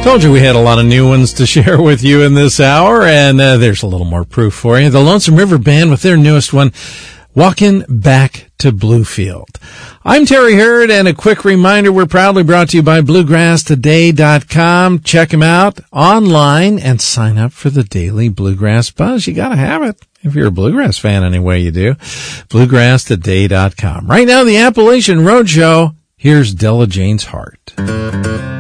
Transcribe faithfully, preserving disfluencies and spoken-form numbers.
Told you we had a lot of new ones to share with you in this hour, and uh, there's a little more proof for you. The Lonesome River Band with their newest one, Walking Back to Bluefield. I'm Terry Hurd, and a quick reminder, we're proudly brought to you by bluegrass today dot com. Check them out online and sign up for the daily Bluegrass Buzz. You gotta have it if you're a bluegrass fan, anyway you do. bluegrass today dot com. Right now, the Appalachian Roadshow. Here's Della Jane's Heart.